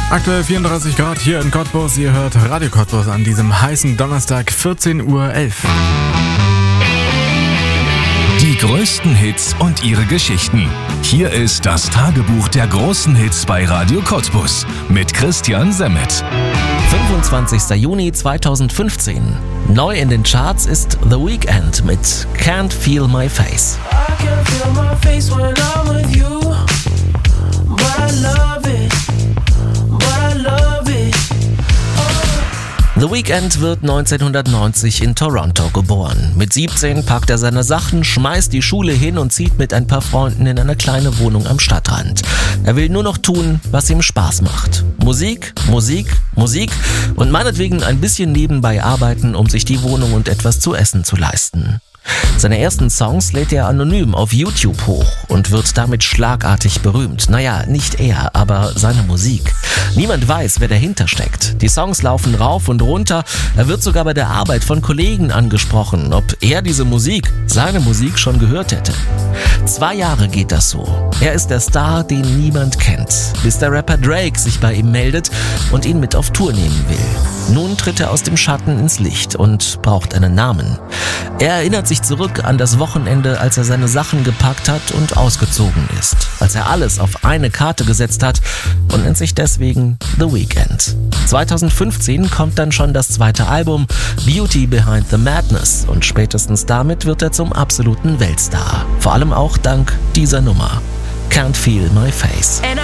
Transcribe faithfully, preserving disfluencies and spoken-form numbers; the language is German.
Aktuell vierunddreißig Grad hier in Cottbus. Ihr hört Radio Cottbus an diesem heißen Donnerstag, vierzehn Uhr elf. Die größten Hits und ihre Geschichten. Hier ist das Tagebuch der großen Hits bei Radio Cottbus mit Christian Semmet. fünfundzwanzigster Juni zweitausendfünfzehn. Neu in den Charts ist The Weeknd mit Can't Feel My Face. I can feel my face when I'm with you, but I love it, but I love it. The Weeknd wird neunzehnhundertneunzig in Toronto geboren. Mit siebzehn packt er seine Sachen, schmeißt die Schule hin und zieht mit ein paar Freunden in eine kleine Wohnung am Stadtrand. Er will nur noch tun, was ihm Spaß macht. Musik, Musik, Musik und meinetwegen ein bisschen nebenbei arbeiten, um sich die Wohnung und etwas zu essen zu leisten. Seine ersten Songs lädt er anonym auf YouTube hoch und wird damit schlagartig berühmt. Naja, nicht er, aber seine Musik. Niemand weiß, wer dahinter steckt. Die Songs laufen rauf und runter. Er wird sogar bei der Arbeit von Kollegen angesprochen, ob er diese Musik, seine Musik, schon gehört hätte. Zwei Jahre geht das so. Er ist der Star, den niemand kennt, bis der Rapper Drake sich bei ihm meldet und ihn mit auf Tour nehmen will. Nun tritt er aus dem Schatten ins Licht und braucht einen Namen. Er erinnert sich zurück an das Wochenende, als er seine Sachen gepackt hat und ausgezogen ist. Als er alles auf eine Karte gesetzt hat und nennt sich deswegen The Weeknd. zweitausendfünfzehn kommt dann schon das zweite Album Beauty Behind the Madness und spätestens damit wird er zum absoluten Weltstar. Vor allem auch dank dieser Nummer. Can't Feel My Face. And I